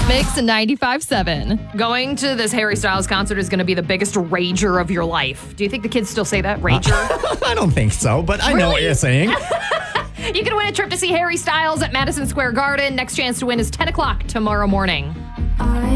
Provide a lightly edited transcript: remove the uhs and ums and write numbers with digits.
Mix 95.7. Going to this Harry Styles concert is going to be the biggest rager of your life. Do you think the kids still say that, rager? I don't think so, but I know what you're saying. You can win a trip to see Harry Styles at Madison Square Garden. Next chance to win is 10 o'clock tomorrow morning.